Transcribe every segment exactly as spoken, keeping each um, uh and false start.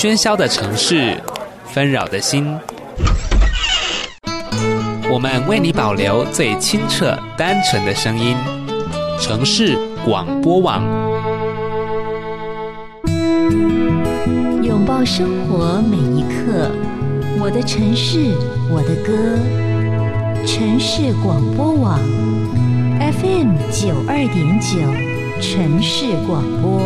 喧嚣的城市，纷扰的心，我们为你保留最清澈单纯的声音。城市广播网， 拥抱生活每一刻，我的城市，我的歌。城市广播网 F M 九二点九，城市广播。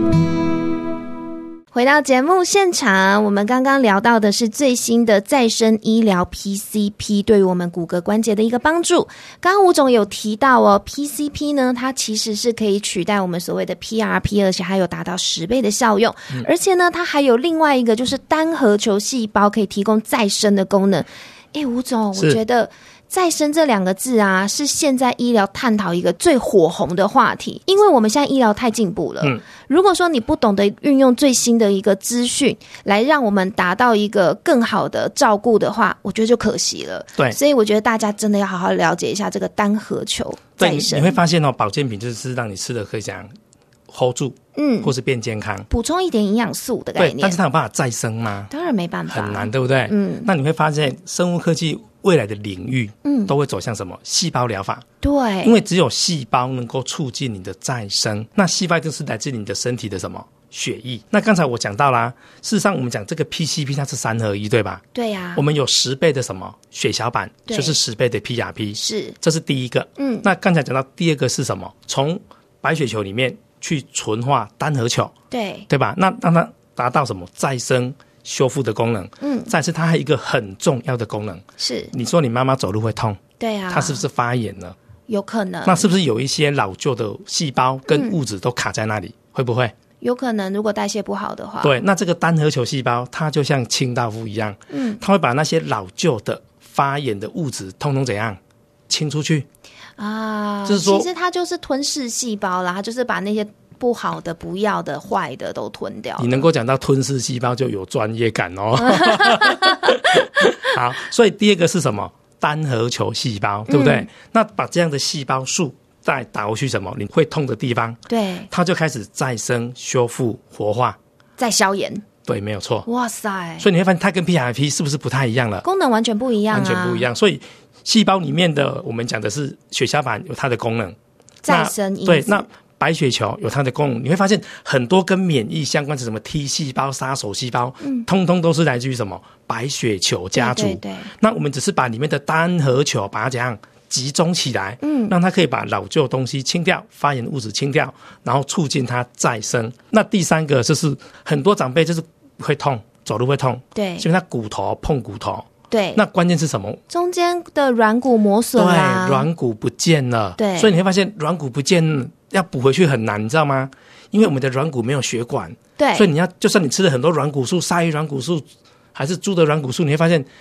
回到节目现场，我们刚刚聊到的是最新的再生医疗 P C P 对于我们骨骼关节的一个帮助。刚刚吴总有提到哦 P C P 呢，它其实是可以取代我们所谓的 P R P， 而且还有达到十倍的效用、嗯、而且呢它还有另外一个就是单核球细胞可以提供再生的功能。诶吴总，我觉得再生这两个字啊，是现在医疗探讨一个最火红的话题，因为我们现在医疗太进步了、嗯、如果说你不懂得运用最新的一个资讯来让我们达到一个更好的照顾的话，我觉得就可惜了。 对， 所以我觉得大家真的要好好了解一下这个单核球再生。 对，你会发现哦，保健品就是让你吃的可以讲 hold 住，嗯，或是变健康， 补充一点营养素的概念。 对，但是它有办法再生吗？ 当然没办法， 很难，对不对？嗯，那你会发现生物科技未来的领域，嗯，都会走向什么？细胞疗法。 对， 因为只有细胞能够促进你的再生，那细胞就是来自你的身体的什么？血液。那刚才我讲到啦，事实上我们讲这个 P C P 它是三合一，对吧？ 对呀、啊。 我们有十倍的什么血小板，就是十倍的 P R P， 是， 这是第一个。嗯，那刚才讲到第二个是什么？从白血球里面去纯化单核球， 对， 对吧？那让它达到什么再生修复的功能。嗯，再是它还有一个很重要的功能，是你说你妈妈走路会痛， 对啊， 她是不是发炎了？ 有可能。 那是不是有一些老旧的细胞跟物质都卡在那里、嗯、会不会？ 有可能，如果代谢不好的话。 对，那这个单核球细胞它就像清道夫一样，嗯，它会把那些老旧的发炎的物质通通怎样清出去啊？ 就是说其实它就是吞噬细胞啦，它就是把那些不好的、不要的、坏的都吞掉了。 你能够讲到吞噬细胞就有专业感哦。好，所以第二个是什么？单核球细胞，对不对、嗯、那把这样的细胞数再打过去什么？你会痛的地方， 对， 它就开始再生、修复、活化， 再消炎。 对，没有错。 哇塞！ 所以你会发现它跟 P R P 是不是不太一样了？ 功能完全不一样、啊、 完全不一样。所以细胞里面的我们讲的是血小板有它的功能， 再生因子。 对，那白血球有它的功能。你会发现很多跟免疫相关的什么 T 细胞、杀手细胞、嗯、通通都是来自于什么白血球家族。 对对对， 那我们只是把里面的单核球把它怎样集中起来，嗯，让它可以把老旧东西清掉，发炎物质清掉，然后促进它再生。那第三个就是很多长辈就是会痛，走路会痛， 对， 所以他骨头碰骨头， 对， 那关键是什么？ 中间的软骨磨损啦， 对，软骨不见了， 对， 所以你会发现软骨不见要补回去很难，你知道吗？因为我们的软骨没有血管， 对， 所以你要就算你吃了很多软骨素，鲨鱼软骨素还是猪的软骨素，你会发现